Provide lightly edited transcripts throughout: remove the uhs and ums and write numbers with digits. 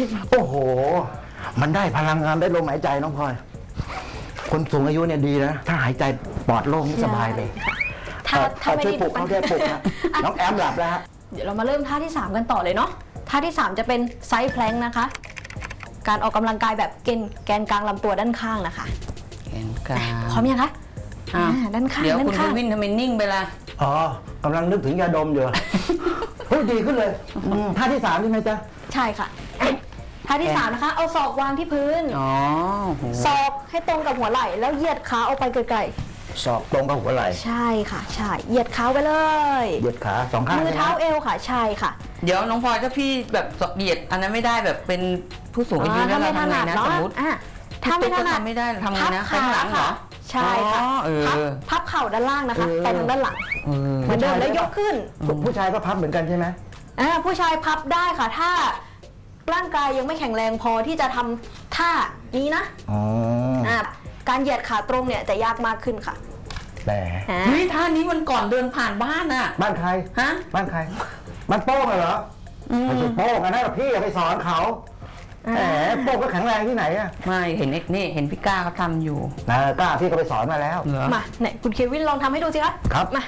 โอ้โหมันได้พลังงานได้ลมหายใจน้องพลอยคนสูงอายุเนี่ยดีนะถ้าหายใจปลอดโล่งนี่สบายเลยถ้าไม่ช่วยได้ปลุกเขาช่วยปลุกนะน้องแอมหลับแล้วฮะเดี๋ยวเรามาเริ่มท่าที่ 3 กันต่อเลยเนาะท่าที่ 3 จะเป็นไซส์แพลงนะคะการออกกำลังกายแบบแกนกลางลำตัวด้านข้างนะคะแกนกลางพร้อมยังคะด้านข้างเดี๋ยวคุณวินทำไมนิ่งไปละอ๋อกำลังนึกถึงยาดมอยู่พูดดีขึ้นเลยท่าที่3ใช่ไหมจ๊ะใช่ค่ะท่าที่ 3นะคะเอาศอกวางที่พื้นศอกให้ตรงกับหัวไหล่แล้วเหยียดขาออกไปไกลศอกตรงกับหัวไหล่ใช่ค่ะใช่เหยียดขาไปเลยเหยียดขา2 ข้างมือเท้าเอวค่ะใช่ค่ะเดี๋ยวน้องพลอยถ้าพี่แบบเหยียดอันนั้นไม่ได้แบบเป็นผู้สูงอายุแล้วเราทำไงนะสมมติถ้าไม่ถนัดไม่ได้ทำไงนะข้างหลังเหรอใช่ค่ะพับเข่าด้านล่างนะคะไปทางด้านหลังเหมือนเดิมแล้วยกขึ้นผู้ชายก็พับเหมือนกันใช่ไหมผู้ชายพับได้ค่ะถ้าร่างกายยังไม่แข็งแรงพอที่จะทำท่านี้นะการเหยียดขาตรงเนี่ยจะยากมากขึ้นค่ะแต่เฮ้ยท่านี้มันก่อนเดินผ่านบ้านอะบ้านใครบ้านใครบ้านโป้งเหรอไม่ใช่โป้งนะพี่อย่าไปสอนเขาแหมโป้งก็แข็งแรงที่ไหนอะไม่เห็นนี่เห็นพี่ก้าเขาทำอยู่กล้าพี่ก็ไปสอนมาแล้วมาไหนคุณเควินลองทำให้ดูสิคะครับมา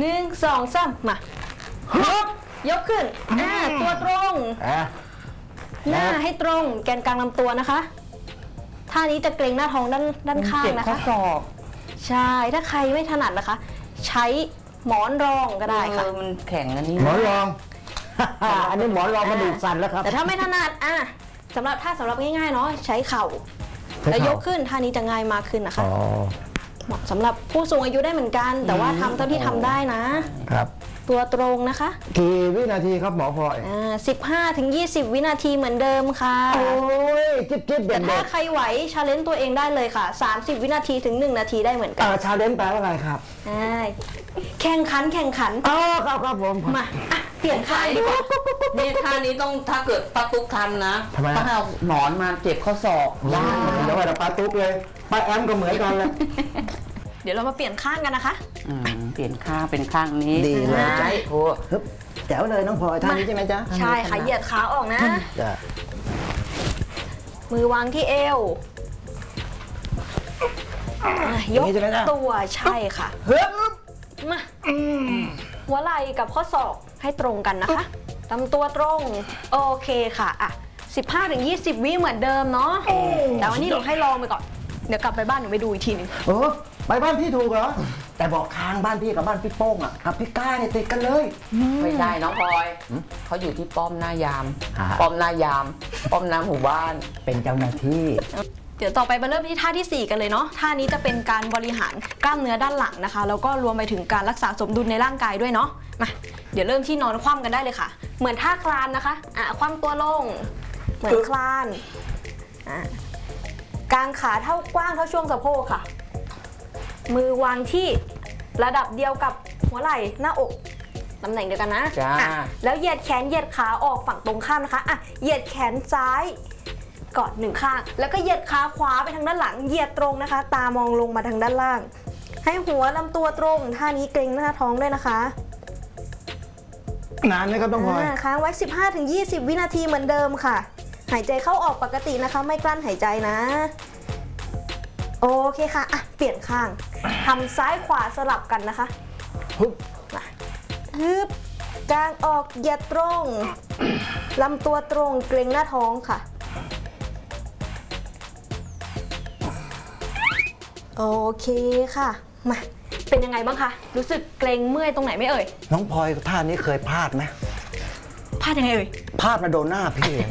1 2 3มายกขึ้นตัวตรงหน้าให้ตรงแกนกลางลำตัวนะคะท่านี้จะเกร็งหน้าท้องด้านข้างนะคะศอกใช่ถ้าใครไม่ถนัดนะคะใช้หมอนรองก็ได้ค่ะมันแข็งอันนี้หมอนรองอันนี้หมอนรองมันดูสั่นแล้วครับแต่ถ้าไม่ถนัดสำหรับง่ายๆเนาะใช้เข่าแล้วยกขึ้นท่านี้จะง่ายมากขึ้นนะคะเหมาะสำหรับผู้สูงอายุได้เหมือนกันแต่ว่าทำเท่าที่ทำได้นะครับตัวตรงนะคะกี่วินาทีครับหมอพลอย 15 ถึง 20 วินาทีเหมือนเดิมค่ะโอ้ยจิ๊บแต่ถ้าใครไหวชาเลนจ์ตัวเองได้เลยค่ะ30 วินาทีถึง1 นาทีได้เหมือนกันชาเลนจ์แปลว่าอะไรครับแข่งขันครับผมมาเปลี่ยนท่าดีกว่านี่ท่านี้ต้องถ้าเกิดป้าตุ๊กทำนะต้องเอาหมอนมาเจ็บข้อศอกได้เดี๋ยวไปป้าตุ๊กเลยป้าแอมก็เหมือนกันเลยเดี๋ยวเรามาเปลี่ยนข้างกันนะคะเปลี่ยนข้างเป็นข้างนี้ดีเลยใช่โอ้แจ๋วเลยน้องพลอยท่านี้ใช่ไหมจ๊ะใช่ค่ะเหยียดขาออกนะมือวางที่เอวยกตัวใช่ค่ะมาหัวไหล่กับข้อศอกให้ตรงกันนะคะลำตัวตรงโอเคค่ะ15 ถึง 20 วิเหมือนเดิมเนาะแต่วันนี้หนูให้ลองไปก่อนเดี๋ยวกลับไปบ้านหนูไปดูอีกทีนึงไปบ้านพี่ถูกเหรอแต่บอกทางบ้านพี่กับบ้านพี่โป้งกับพี่ก้าเนี่ยติดกันเลยไม่ใช่น้องพลอยเขาอยู่ที่ป้อมหน้ายามป้อมหน้าหมู่บ้านเป็นเจ้าหน้าที่เดี๋ยวต่อไปมาเริ่มที่ท่าที่4กันเลยเนาะท่านี้จะเป็นการบริหารกล้ามเนื้อด้านหลังนะคะแล้วก็รวมไปถึงการรักษาสมดุลในร่างกายด้วยเนาะมาเดี๋ยวเริ่มที่นอนคว่ำกันได้เลยค่ะเหมือนท่าคลานนะคะคว่ำตัวลงเหมือนคลานกางขาเท่ากว้างเท่าช่วงสะโพกค่ะมือวางที่ระดับเดียวกับหัวไหล่หน้าอกตำแหน่งเดียวกันนะแล้วเหยียดแขนเหยียดขาออกฝั่งตรงข้ามนะคะเหยียดแขนซ้ายกอด1 ข้างแล้วก็เหยียดขาขวาไปทางด้านหลังเหยียดตรงนะคะตามองลงมาทางด้านล่างให้หัวลำตัวตรงท่านี้เกร็งหน้าท้องด้วยนะคะนานไหมครับต้องพอค้างไว้ 15 ถึง 20 วินาทีเหมือนเดิมค่ะหายใจเข้าออกปกตินะคะไม่กลั้นหายใจนะโอเคค่ะเปลี่ยนข้างทำซ้ายขวาสลับกันนะคะฮึบกางออกเหยียดตรงลำตัวตรงเกร็งหน้าท้องค่ะโอเคค่ะมาเป็นยังไงบ้างคะรู้สึกเกร็งเมื่อยตรงไหนไม่เอ่ยน้องพลอยท่านี้เคยพลาดไหมพลาดยังไงเอ่ยพลาดมาโดนหน้าพี่เอง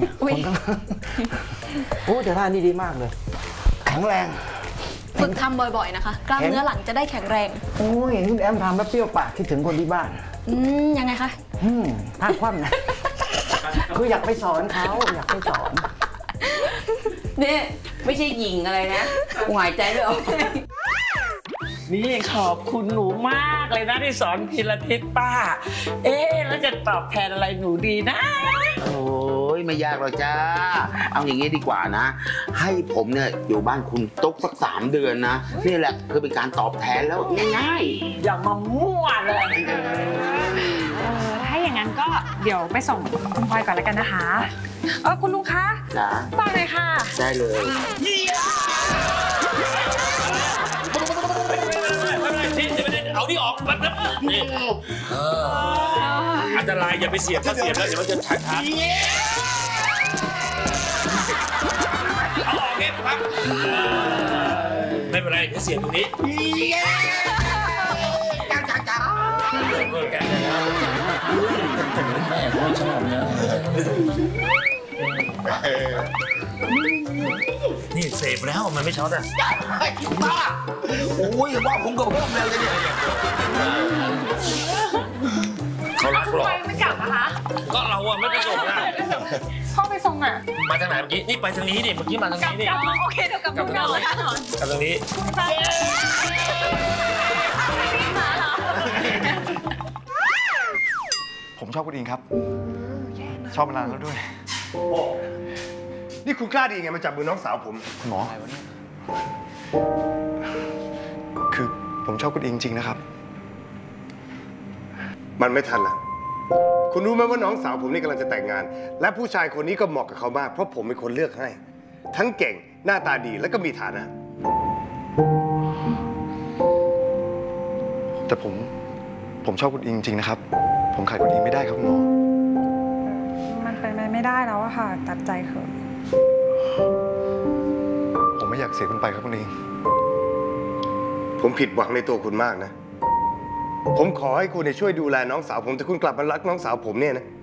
แต่ท่านี้ดีมากเลยแข็งแรงฝึกทำบ่อยๆนะคะกล้ามเนื้อหลังจะได้แข็งแรงเห็นคุณแอมทำแล้วเปรี้ยวปากคิดถึงคนที่บ้านยังไงคะท่าคว่ำนะคืออยากไปสอนเขาอยากไปสอนนี่ไม่ใช่หญิงอะไรนะหายใจไม่ออกนี่ขอบคุณหนูมากเลยนะที่สอนพิลาทิสป้าแล้วจะตอบแทนอะไรหนูดีนะโอ้ยไม่ยากหรอกจ้าเอาอย่างงี้ดีกว่านะให้ผมเนี่ยอยู่บ้านคุณตุ๊กสัก3 เดือนนะนี่แหละคือเป็นการตอบแทนแล้วง่ายๆอย่ามามั่วเลยถ้าอย่างนั้นก็เดี๋ยวไปส่งคุณพลอยก่อนแล้วกันนะคะคุณลุงคะจ๋าฟังเลยค่ะได้เลยเอาที่ออกมันนะนี่อันตรายอย่าไปเสียบถ้าเสียบแล้วเดี๋ยวมันจะชักเอาออกเก็บครับไม่เป็นไรแค่เสียบตรงนี้แม่ก็ชอบนะนี่เสพแล้วมันไม่ช็อตอ่ะไอ้บ้าโอ้ยว่าผมกับเพิ่มเลยเนี่ยเขารักหรอไม่กลับนะคะก็เราอะไม่ไปส่งนะพ่อไปส่งอ่ะมาทางไหนเมื่อกี้นี่ไปทางนี้ดิเมื่อกี้มาทางนี้นี่โอเคเดี๋ยวกลับคุณเราเลยค่ะกลับทางนี้ผมชอบคุณอิงครับ ชอบมานานแล้วด้วยนี่คุณกล้าดีไงมาจับมือน้องสาวผมคุณหมอคือผมชอบคุณอิงจริงนะครับมันไม่ทันละคุณรู้ไหมว่าน้องสาวผมนี่กำลังจะแต่งงาน และผู้ชายคนนี้ก็เหมาะกับเขามาก เพราะผมเป็นคนเลือกให้ ทั้งเก่งหน้าตาดีแล้วก็มีฐานะแต่ผมชอบคุณอิงจริงนะครับ ผมขาดคุณอิงไม่ได้ครับคุณหมอมันเป็นไปไม่ได้แล้วอะค่ะ ตัดใจเถอะผมไม่อยากเสียคุณไปครับคุณอิงผมผิดหวังในตัวคุณมากนะ ผมขอให้คุณช่วยดูแลน้องสาวผมแต่คุณกลับมารักน้องสาวผมเนี่ยนะ